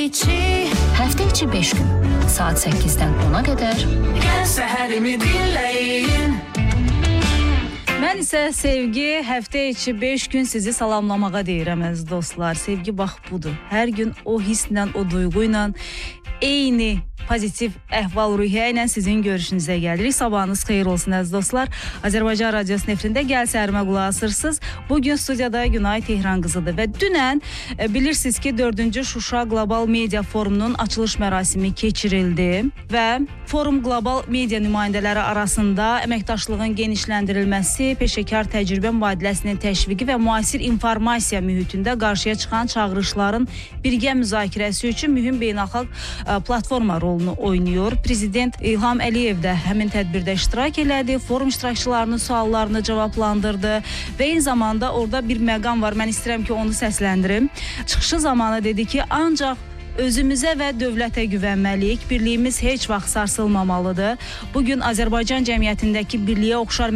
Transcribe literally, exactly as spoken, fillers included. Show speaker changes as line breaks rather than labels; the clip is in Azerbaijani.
içi.
Həftə içi beş gün, saat səkkizdən ona qədər.
Gəl səhərimi dinləyin.
Mən isə Sevgi həftə içi beş gün sizi salamlamağa deyirəm əziz dostlar. Sevgi bax budur. Hər gün o hisslə, o duyğu ilə, eyni pozitiv əhval-ruhiyyə ilə sizin görüşünüzə gəlirik. Sabahınız xeyir olsun əziz dostlar. Azərbaycan Radiosu nefrində Gəl Səhərimə qulaq asırsınız. Bugün studiyada Günay Tehran qızıdır və dünən e, bilirsiniz ki, dördüncü Şuşa Qlobal Media Forumunun açılış mərasimi keçirildi və forum qlobal media nümayəndələri arasında əməkdaşlığın genişləndirilməsi, peşəkar təcrübə mübadiləsinin təşviqi və müasir informasiya mühitində qarşıya çıxan çağırışların birgə müzakirəsi üçün mühüm beynəlxalq e, platforma rolunu oynayır. Prezident İlham Əliyev də həmin tədbirdə iştirak elədi, forum iştirakçılarının suallarını cavablandırdı və eyni zamanda orada bir məqam var, mən istəyirəm ki, onu səsləndirim. Çıxışı zamanı dedi ki, ancaq özümüzə və dövlətə güvənməliyik, birliyimiz heç vaxt sarsılmamalıdır. Bugün Azərbaycan cəmiyyətindəki birliyə oxşar